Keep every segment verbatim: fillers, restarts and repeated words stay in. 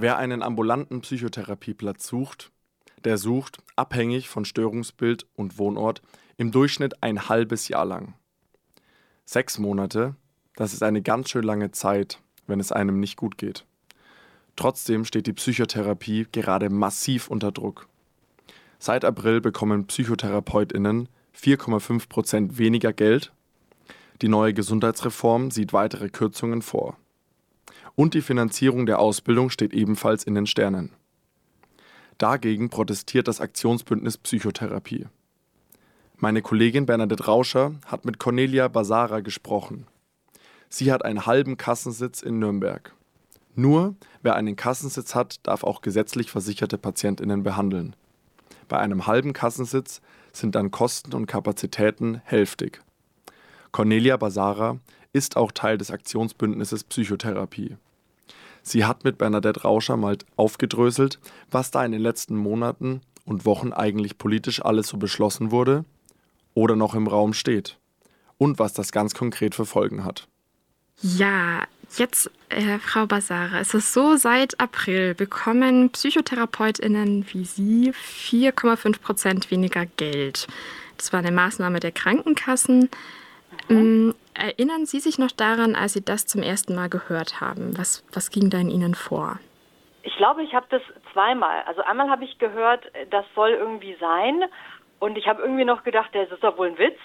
Wer einen ambulanten Psychotherapieplatz sucht, der sucht, abhängig von Störungsbild und Wohnort, im Durchschnitt ein halbes Jahr lang. Sechs Monate, das ist eine ganz schön lange Zeit, wenn es einem nicht gut geht. Trotzdem steht die Psychotherapie gerade massiv unter Druck. Seit April bekommen PsychotherapeutInnen vier Komma fünf Prozent weniger Geld. Die neue Gesundheitsreform sieht weitere Kürzungen vor. Und die Finanzierung der Ausbildung steht ebenfalls in den Sternen. Dagegen protestiert das Aktionsbündnis Psychotherapie. Meine Kollegin Bernadette Rauscher hat mit Cornelia Basara gesprochen. Sie hat einen halben Kassensitz in Nürnberg. Nur wer einen Kassensitz hat, darf auch gesetzlich versicherte PatientInnen behandeln. Bei einem halben Kassensitz sind dann Kosten und Kapazitäten hälftig. Cornelia Basara ist auch Teil des Aktionsbündnisses Psychotherapie. Sie hat mit Bernadette Rauscher mal aufgedröselt, was da in den letzten Monaten und Wochen eigentlich politisch alles so beschlossen wurde oder noch im Raum steht und was das ganz konkret für Folgen hat. Ja, jetzt, äh, Frau Basara, es ist so, seit April bekommen PsychotherapeutInnen wie Sie vier Komma fünf Prozent weniger Geld. Das war eine Maßnahme der Krankenkassen. Mhm. Erinnern Sie sich noch daran, als Sie das zum ersten Mal gehört haben? Was, was ging da in Ihnen vor? Ich glaube, ich habe das zweimal. Also einmal habe ich gehört, das soll irgendwie sein. Und ich habe irgendwie noch gedacht, das ist doch wohl ein Witz.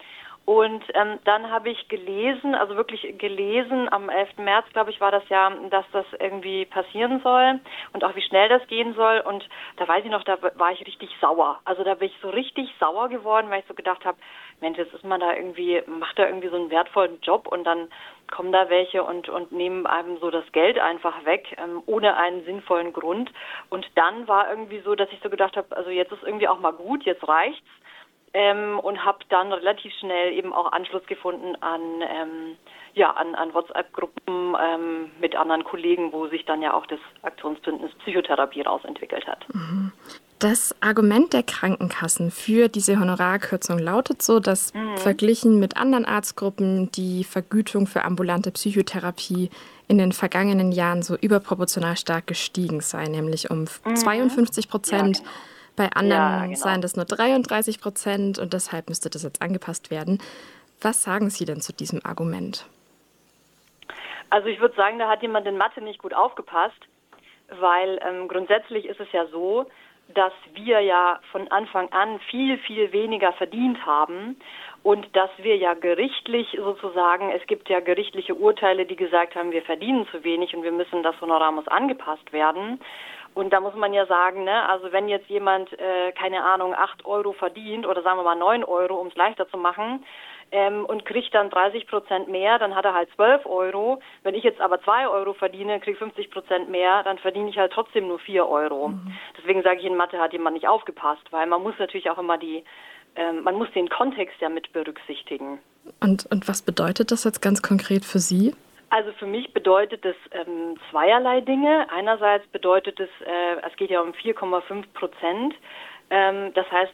Und ähm, dann habe ich gelesen, also wirklich gelesen, am elften März, glaube ich, war das ja, dass das irgendwie passieren soll und auch wie schnell das gehen soll. Und da weiß ich noch, da war ich richtig sauer. Also da bin ich so richtig sauer geworden, weil ich so gedacht habe, Mensch, jetzt ist man da irgendwie, macht da irgendwie so einen wertvollen Job und dann kommen da welche und, und nehmen einem so das Geld einfach weg, ähm, ohne einen sinnvollen Grund. Und dann war irgendwie so, dass ich so gedacht habe, also jetzt ist irgendwie auch mal gut, jetzt reicht's. Ähm, und habe dann relativ schnell eben auch Anschluss gefunden an, ähm, ja, an, an WhatsApp-Gruppen ähm, mit anderen Kollegen, wo sich dann ja auch das Aktionsbündnis Psychotherapie rausentwickelt hat. Das Argument der Krankenkassen für diese Honorarkürzung lautet so, dass mhm. verglichen mit anderen Arztgruppen die Vergütung für ambulante Psychotherapie in den vergangenen Jahren so überproportional stark gestiegen sei, nämlich um mhm. zweiundfünfzig Prozent. Ja, genau. Bei anderen ja, genau. seien das nur dreiunddreißig Prozent und deshalb müsste das jetzt angepasst werden. Was sagen Sie denn zu diesem Argument? Also ich würde sagen, da hat jemand in Mathe nicht gut aufgepasst, weil ähm, grundsätzlich ist es ja so, dass wir ja von Anfang an viel, viel weniger verdient haben und dass wir ja gerichtlich sozusagen, es gibt ja gerichtliche Urteile, die gesagt haben, wir verdienen zu wenig und wir müssen, das Honorar muss angepasst werden. Und da muss man ja sagen, ne, also wenn jetzt jemand, äh, keine Ahnung, acht Euro verdient oder sagen wir mal neun Euro, um es leichter zu machen, ähm, und kriegt dann dreißig Prozent mehr, dann hat er halt zwölf Euro. Wenn ich jetzt aber zwei Euro verdiene, kriege fünfzig Prozent mehr, dann verdiene ich halt trotzdem nur vier Euro. Mhm. Deswegen sage ich, in Mathe hat jemand nicht aufgepasst, weil man muss natürlich auch immer die, ähm, man muss den Kontext ja mit berücksichtigen. Und, und was bedeutet das jetzt ganz konkret für Sie? Also für mich bedeutet es ähm, zweierlei Dinge. Einerseits bedeutet es, äh, es geht ja um vier Komma fünf Prozent. Ähm, das heißt,